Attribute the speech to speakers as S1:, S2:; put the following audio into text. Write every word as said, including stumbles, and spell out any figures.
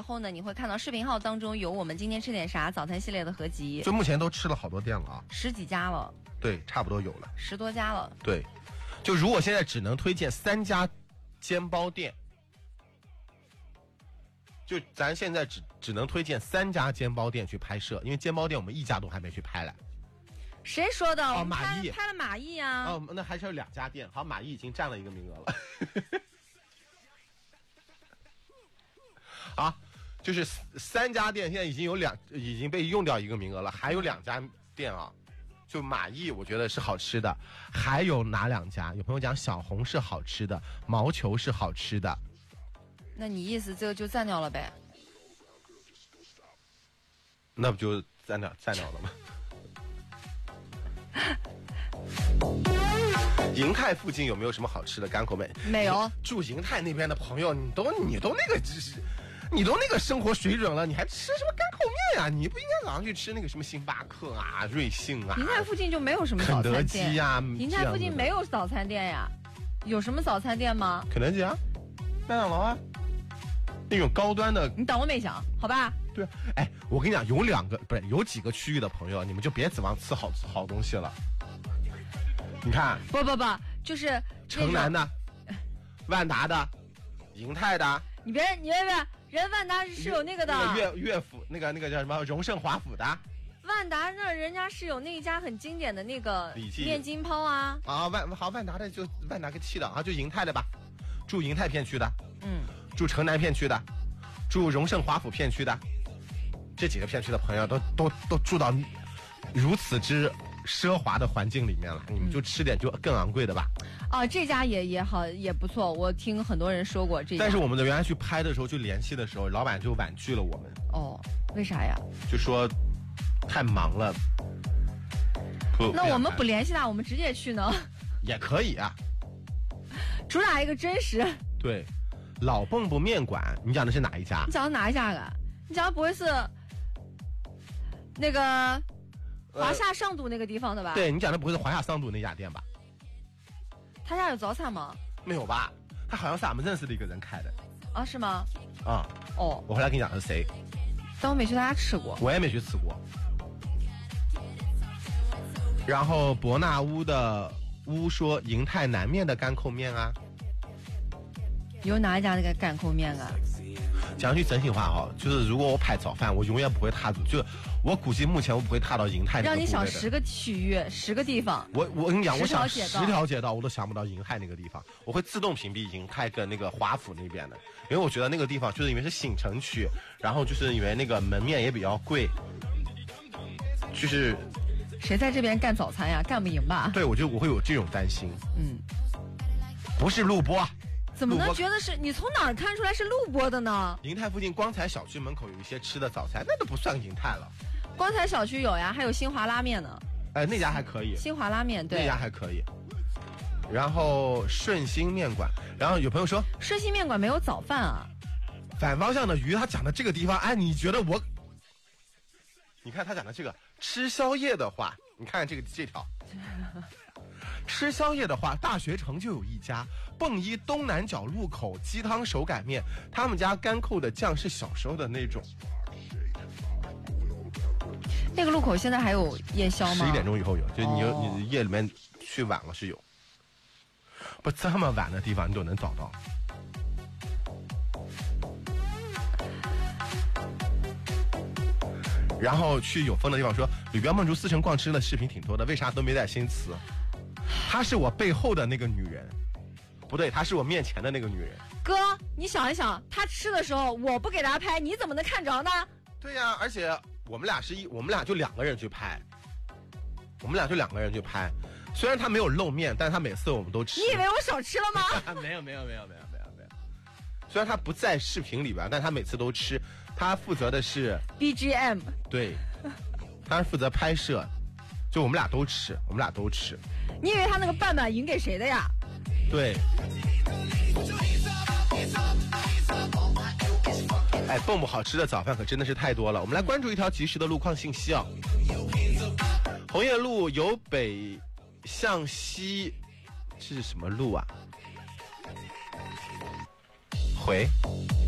S1: 后呢，你会看到视频号当中有我们今天吃点啥早餐系列的合集。
S2: 就目前都吃了好多店了啊，
S1: 十几家了。
S2: 对，差不多有了，
S1: 十多家了。
S2: 对，就如果现在只能推荐三家煎包店。就咱现在只只能推荐三家煎包店去拍摄，因为煎包店我们一家都还没去拍来。谁
S1: 说的？
S2: 哦，
S1: 我们
S2: 马毅
S1: 拍了马毅啊。
S2: 哦，那还是有两家店，好，马毅已经占了一个名额了。好，就是三家店现在已经有两已经被用掉一个名额了，还有两家店啊。就马毅我觉得是好吃的，还有哪两家？有朋友讲小红是好吃的，毛球是好吃的。
S1: 那你意思这个就占掉了呗？
S2: 那不就占掉占掉了吗？银泰附近有没有什么好吃的干口面？
S1: 没有。
S2: 住银泰那边的朋友，你都你都那个知识，你都那个生活水准了，你还吃什么干口面呀、啊？你不应该早上去吃那个什么星巴克啊、瑞幸啊？
S1: 银泰附近就没有什么早餐店。
S2: 肯德基呀、啊，
S1: 银泰附近没有早餐店呀？有什么早餐店吗？
S2: 肯德基啊，麦当劳啊。那种高端的，
S1: 你当我没想，好吧？
S2: 对，哎，我跟你讲，有两个不是有几个区域的朋友，你们就别指望吃好好东西了。你看，
S1: 不不不，就是
S2: 城南的、万达的、银泰的，
S1: 你别你别别，人万达是有那个的，
S2: 那个乐乐府那个那个叫什么荣盛华府的。
S1: 万达那人家是有那一家很经典的那个面筋泡啊。
S2: 啊，万好万达的就万达个气的啊，就银泰的吧，住银泰片区的，
S1: 嗯。
S2: 住城南片区的，住荣盛华府片区的，这几个片区的朋友都都都住到如此之奢华的环境里面了，你们就吃点就更昂贵的吧。
S1: 啊，这家也也好也不错，我听很多人说过这家。
S2: 但是我们的原来去拍的时候，去联系的时候，老板就婉拒了我们。
S1: 哦，为啥呀？
S2: 就说太忙了。
S1: 那我们不联系他，我们直接去呢？
S2: 也可以啊。
S1: 主打一个真实。
S2: 对。老蚌埠面馆，你讲的是哪一家？
S1: 你讲的哪一家啊？你讲的不会是那个华夏上都那个地方的吧？
S2: 呃、对，你讲的不会是华夏上都那家店吧？
S1: 他家有早餐吗？
S2: 没有吧？他好像是俺们认识的一个人开的。
S1: 啊，是吗？
S2: 啊、嗯，
S1: 哦，
S2: 我回来跟你讲是谁。
S1: 但我没去他家吃过。
S2: 我也没去吃过。然后伯纳乌的乌说银泰南面的干扣面啊。
S1: 有哪一家那个干扣面啊？
S2: 讲句真心话哈，就是如果我拍早饭，我永远不会踏足，就我估计目前我不会踏到银泰那个。
S1: 让你想十个区域，十个地方。
S2: 我我跟你讲，我想
S1: 十
S2: 十条街道我都想不到银泰那个地方，我会自动屏蔽银泰跟那个华府那边的，因为我觉得那个地方就是因为是新城区，然后就是因为那个门面也比较贵，就是。
S1: 谁在这边干早餐呀？干不赢吧？
S2: 对，我就我会有这种担心。
S1: 嗯，
S2: 不是录播。
S1: 怎么能觉得是？你从哪儿看出来是录播的呢？
S2: 银泰附近光彩小区门口有一些吃的早餐，那都不算银泰了。
S1: 光彩小区有呀，还有新华拉面呢。
S2: 哎，那家还可以。
S1: 新华拉面对，
S2: 那家还可以。然后顺心面馆，然后有朋友说
S1: 顺心面馆没有早饭啊。
S2: 反方向的鱼，他讲的这个地方，哎，你觉得我？你看他讲的这个吃宵夜的话，你看这个这条。吃宵夜的话，大学城就有一家蹦一东南角路口鸡汤手擀面，他们家干扣的酱是小时候的那种。
S1: 那个路口现在还有夜宵吗？
S2: 十一点钟以后有，就你、哦、你夜里面去晚了是有。不这么晚的地方你都能找到。然后去有风的地方说，吕标梦竹四城逛吃的视频挺多的，为啥都没带新词？她是我背后的那个女人，不对，她是我面前的那个女人。
S1: 哥，你想一想，她吃的时候我不给她拍，你怎么能看着呢？
S2: 对呀、啊，而且我们俩是一，我们俩就两个人去拍，我们俩就两个人去拍。虽然她没有露面，但是她每次我们都吃。
S1: 你以为我少吃了吗？
S2: 没有没有没有没有没有没有。虽然她不在视频里边，但她每次都吃。她负责的是
S1: B G M，
S2: 对，她是负责拍摄，就我们俩都吃，我们俩都吃。
S1: 你以为他那个半满赢给谁的呀？
S2: 对。哎，蹦蹦好吃的早饭可真的是太多了。我们来关注一条及时的路况信息啊。红叶路由北向西，这是什么路啊？回。